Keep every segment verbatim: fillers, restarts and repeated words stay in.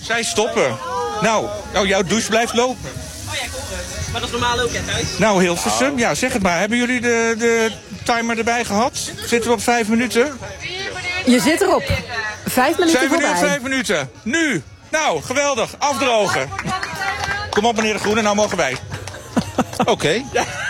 Zij stoppen. Nou, nou, jouw douche blijft lopen. Oh ja, klopt. Maar dat is normaal ook, hè, thuis? Nou, Hilversum, ja, zeg het maar. Hebben jullie de, de timer erbij gehad? Zitten we op vijf minuten? Je zit erop. Vijf minuten Zijn we nu op voorbij. vijf minuten? Nu! Nou, geweldig. Afdrogen. Kom op, meneer De Groene, nou mogen wij. Oké. Okay.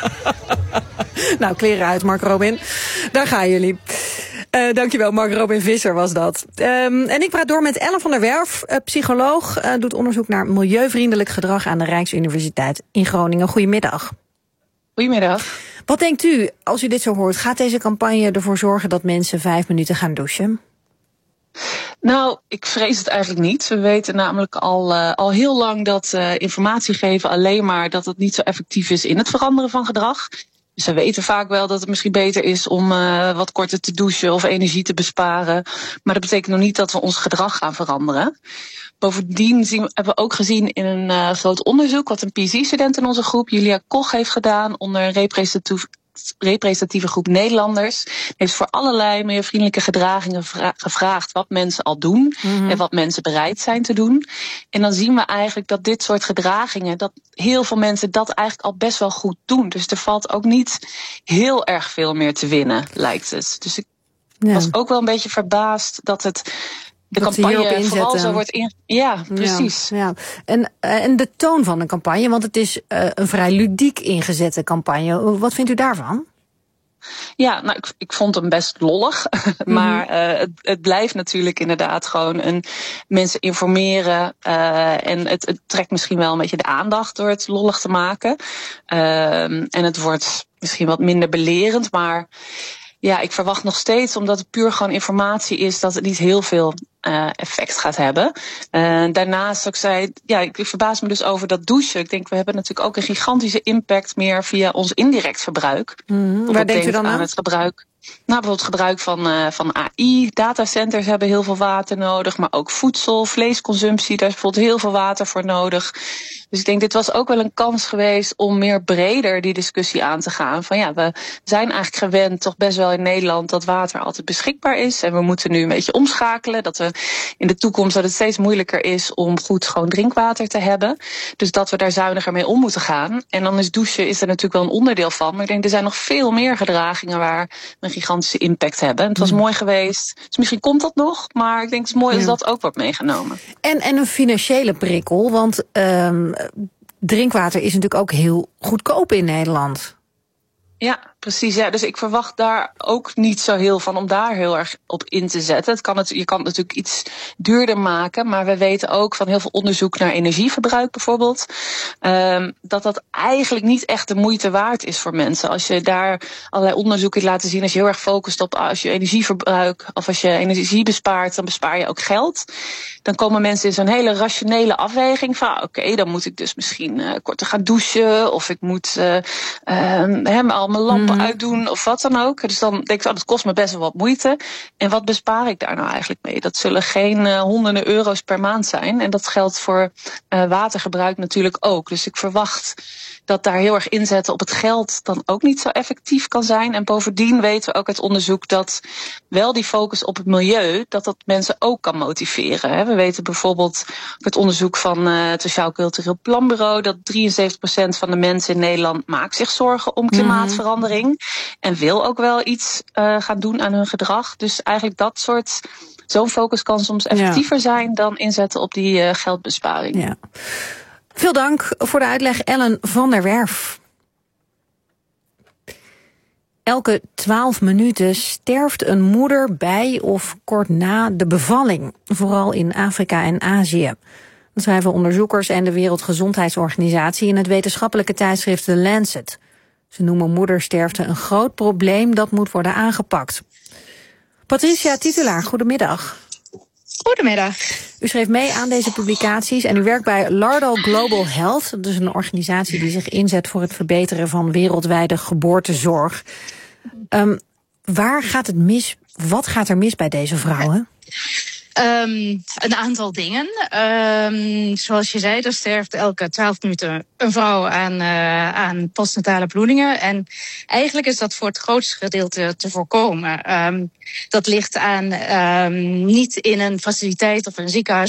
Nou, kleren uit, Mark Robin. Daar gaan jullie. Uh, dankjewel, Mark Robin Visser was dat. Um, en ik praat door met Ellen van der Werf, uh, psycholoog. Uh, doet onderzoek naar milieuvriendelijk gedrag aan de Rijksuniversiteit in Groningen. Goedemiddag. Goedemiddag. Wat denkt u, als u dit zo hoort, gaat deze campagne ervoor zorgen dat mensen vijf minuten gaan douchen? Nou, ik vrees het eigenlijk niet. We weten namelijk al, uh, al heel lang dat uh, informatie geven alleen maar dat het niet zo effectief is in het veranderen van gedrag. Dus we weten vaak wel dat het misschien beter is om uh, wat korter te douchen of energie te besparen. Maar dat betekent nog niet dat we ons gedrag gaan veranderen. Bovendien zien, hebben we ook gezien in een uh, groot onderzoek wat een P H D-student in onze groep, Julia Koch, heeft gedaan onder een representatief representatieve groep Nederlanders. Heeft voor allerlei milieuvriendelijke gedragingen vra- gevraagd wat mensen al doen mm-hmm. en wat mensen bereid zijn te doen. En dan zien we eigenlijk dat dit soort gedragingen, dat heel veel mensen dat eigenlijk al best wel goed doen. Dus er valt ook niet heel erg veel meer te winnen, lijkt het. Dus ik ja. was ook wel een beetje verbaasd dat het de dat campagne vooral zo wordt in. Ja, precies. Ja, ja. En, uh, en de toon van de campagne, want het is uh, een vrij ludiek ingezette campagne. Wat vindt u daarvan? Ja, nou, ik, ik vond hem best lollig. Mm-hmm. Maar uh, het, het blijft natuurlijk inderdaad gewoon een mensen informeren. Uh, en het, het trekt misschien wel een beetje de aandacht door het lollig te maken. Uh, en het wordt misschien wat minder belerend, maar ja, ik verwacht nog steeds, omdat het puur gewoon informatie is, dat het niet heel veel uh, effect gaat hebben. Uh, daarnaast, ook zei, ja, ik verbaas me dus over dat douchen. Ik denk, we hebben natuurlijk ook een gigantische impact meer via ons indirect verbruik. Mm-hmm. Waar denkt u dan aan? aan het gebruik. Nou, bijvoorbeeld gebruik van, uh, van A I. Datacenters hebben heel veel water nodig, maar ook voedsel, vleesconsumptie, daar is bijvoorbeeld heel veel water voor nodig. Dus ik denk, dit was ook wel een kans geweest om meer breder die discussie aan te gaan. Van ja, we zijn eigenlijk gewend, toch best wel in Nederland, dat water altijd beschikbaar is. En we moeten nu een beetje omschakelen. Dat we in de toekomst dat het steeds moeilijker is om goed schoon drinkwater te hebben. Dus dat we daar zuiniger mee om moeten gaan. En dan is douchen is er natuurlijk wel een onderdeel van. Maar ik denk, er zijn nog veel meer gedragingen waar we een gigantische impact hebben. En het was mm. mooi geweest. Dus misschien komt dat nog. Maar ik denk, het is mooi ja. als dat ook wordt meegenomen. En, en een financiële prikkel, want Um drinkwater is natuurlijk ook heel goedkoop in Nederland. Ja, precies. Ja. Dus ik verwacht daar ook niet zo heel van om daar heel erg op in te zetten. Het kan het, je kan het natuurlijk iets duurder maken, maar we weten ook van heel veel onderzoek naar energieverbruik bijvoorbeeld, um, dat dat eigenlijk niet echt de moeite waard is voor mensen. Als je daar allerlei onderzoeken laten zien, als je heel erg focust op als je energieverbruik of als je energie bespaart, dan bespaar je ook geld. Dan komen mensen in zo'n hele rationele afweging van oké, okay, dan moet ik dus misschien uh, korter gaan douchen of ik moet uh, uh, al mijn lampen mm-hmm. uitdoen of wat dan ook. Dus dan denk ik, oh, dat kost me best wel wat moeite. En wat bespaar ik daar nou eigenlijk mee? Dat zullen geen uh, honderden euro's per maand zijn. En dat geldt voor uh, watergebruik natuurlijk ook. Dus ik verwacht dat daar heel erg inzetten op het geld dan ook niet zo effectief kan zijn. En bovendien weten we ook uit onderzoek dat wel die focus op het milieu, dat dat mensen ook kan motiveren. We weten bijvoorbeeld uit onderzoek van uh, het Sociaal Cultureel Planbureau dat drieënzeventig procent van de mensen in Nederland maakt zich zorgen om klimaatverandering. Mm-hmm. En wil ook wel iets uh, gaan doen aan hun gedrag. Dus eigenlijk dat soort, zo'n focus kan soms effectiever ja. zijn dan inzetten op die uh, geldbesparing. Ja. Veel dank voor de uitleg, Ellen van der Werf. Elke twaalf minuten sterft een moeder bij of kort na de bevalling. Vooral in Afrika en Azië. Dat schrijven onderzoekers en de Wereldgezondheidsorganisatie in het wetenschappelijke tijdschrift The Lancet. Ze noemen moedersterfte een groot probleem dat moet worden aangepakt. Patricia Titulaar, goedemiddag. Goedemiddag. U schreef mee aan deze publicaties en u werkt bij Lardal Global Health. Dat is een organisatie die zich inzet voor het verbeteren van wereldwijde geboortezorg. Um, waar gaat het mis? Wat gaat er mis bij deze vrouwen? Um, een aantal dingen. Um, zoals je zei, er sterft elke twaalf minuten een vrouw aan, uh, aan postnatale bloedingen. En eigenlijk is dat voor het grootste gedeelte te voorkomen. Um, dat ligt aan um, niet in een faciliteit of een ziekenhuis